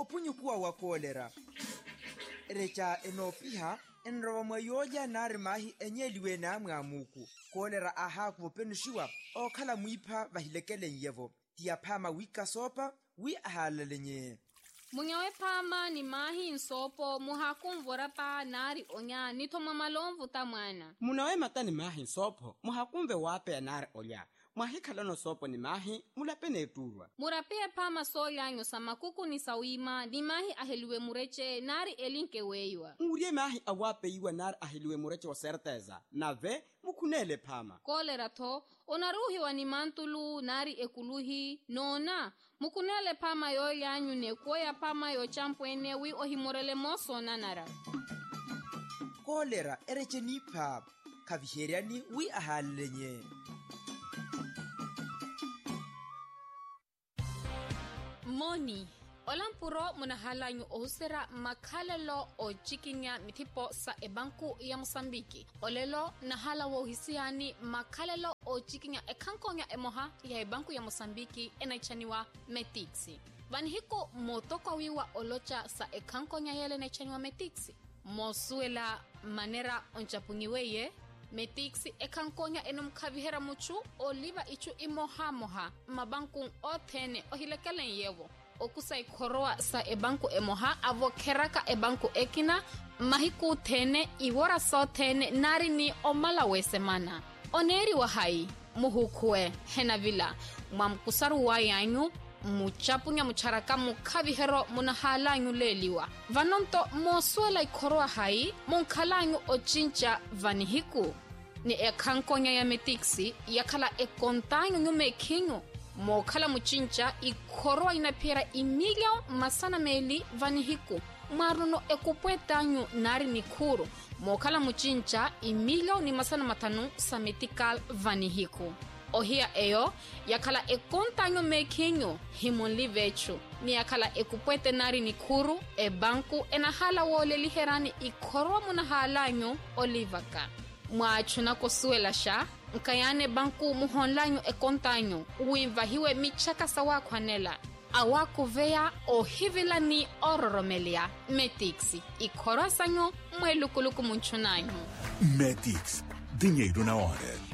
opunyukuwa wa kolera. Recha enopiha enrowa mwayoja nari mahi enyeliwe na mwamuku. Kolera aha kupenishiwa okhala mwipa vahilekele nyevo. Tia pama wika sopa wi ahalalenye. Munyawe pama ni mahi nsopo muhakumvora pa nari onya nitoma malomvu ta mwana. Munawe mata ni mahi nsopo muhakumve wape nari olya. Mwahikhalano sopo ni mahi mulapene eturwa. Murapea pama solyanyo samakuku ni sawima ni mahi aheliwe mureche nari elinke weiwa. Uriye mahi awape iwa nari aheliwe mureche wa serteza. Nave mukunele pama. Kolera to onaruhi wa ni mantulu nari ekuluhi nona. Mukunele pama yo yanyu ne kuoya pama yo champwene wi ohimorele moso nanara. Kolera ereche ni pap. Kaviheriani wi ahalalenye. Moni, olampuro munahalanyu ohusera makhalelo o chikinya mithipo sa ebanku ya Mosambiki. Olelo nahala wa uhisiani makhalelo o chikinya ekhankonya emoha ya ebanku ya Mosambiki enaichaniwa Metixi. Vanhiko motoko wiwa olocha sa ekhankonya yele enaichaniwa Metixi. Mosuela manera onchapungiweye Metixi ekhankonya enomkhavihera muchu oliva ichu imoha mabanku othene ohilekelen yevo okusa ikhoroa sa ebanku emoha avokheraka ebanku ekina mahiku thene iwora so thene nari ni omalawe semana oneri wa hai muhukwe henavila mwamkusaru wa yanyu muchapunya mucharaka mukhavihero munahalanyu leliwa vanonto mosuela ikhoroa hai munkhalanyu ochincha vanihiku ni ekhankonya ya Metixi yakhala ekontanyo nyumekhinyo mokhala muchincha ikhoroa inaphera imilyo masana meli vanihiku maruno ekupwetanyo nari nikhuru mokhala muchincha imilyo ni masana matanu sa medical vanihiku ohia eyo yakhala ekontanyo mekhinyo himonli vechu ni yakhala ekupwete nari nikhuru ebanku enahala woleliherani ikhoroa munahalanyo olivaka mwachuna kosuela sha nkayane banku muhonlanyo ekontanyo uimvahiwe michaka sawa khwanela awakuveya ohivila ni ororomelia Metixi ikhorosanyo mwelukuluku munchunanyo. Metix, dinheiro na hora.